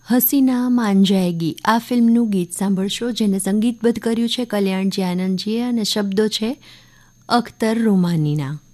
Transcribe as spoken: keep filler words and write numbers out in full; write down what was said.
હસીના માન જાયેગી આ ફિલ્મનું ગીત સાંભળશો, જેને સંગીતબદ્ધ કર્યું છે કલ્યાણજી આનંદજીએ અને શબ્દો છે અખ્તર રોમાનીના.